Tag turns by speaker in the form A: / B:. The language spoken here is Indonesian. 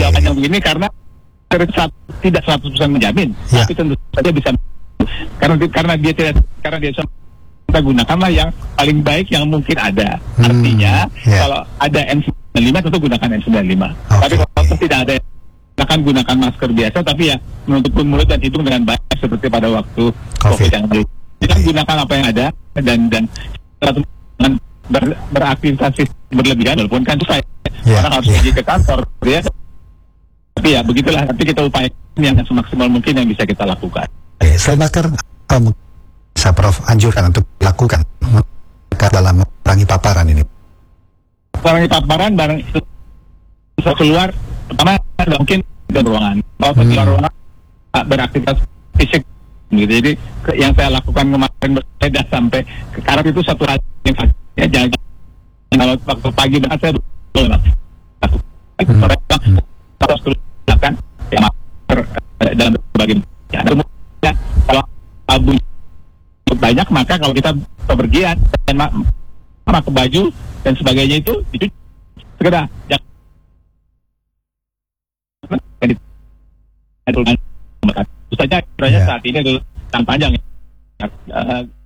A: jawabannya begini karena tidak 100% menjamin, tapi tentu saja bisa. Karena dia bisa, kita gunakanlah yang paling baik yang mungkin ada. Artinya kalau ada N95 tentu gunakan N95. Tapi kalau tidak ada, gunakan masker biasa, tapi ya menutup mulut dan hidung dengan baik seperti pada waktu COVID yang lalu. Kita gunakan apa yang ada dan beraktivitas berlebihan, walaupun kan susah karena harus pergi ke kantor, ya. Tapi ya begitulah, nanti kita upayakan yang semaksimal mungkin yang bisa kita lakukan.
B: Selain masker, bisa Prof anjurkan untuk lakukan dalam memerangi paparan ini?
A: Memerangi paparan barang itu bisa keluar, pertama mungkin di ruangan. Kalau keluar ruangan beraktivitas fisik, gitu. Jadi yang saya lakukan kemarin bersepeda sampai ke Karab itu satu hal yang ya, jangan kalau waktu pagi dan saya belum sore harus keluarkan ya masker dalam berbagai ya, kalau abu banyak maka kalau kita bepergian dan pakai baju dan sebagainya itu segera itu saja saat ini adalah panjang ya.